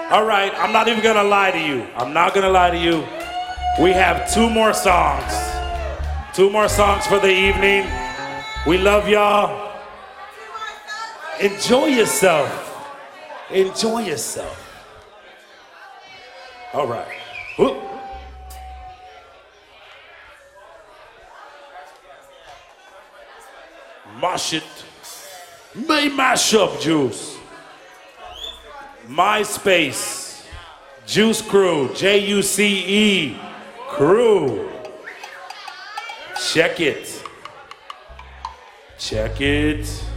All right, I'm not even gonna lie to you. I'm not gonna lie to you. We have 2 more songs. 2 more songs for the evening. We love y'all. Enjoy yourself. Enjoy yourself. All right. Whoop. Mash it. May mash up, Juice. MySpace. Juice Crew. Juce Crew. Check it. Check it.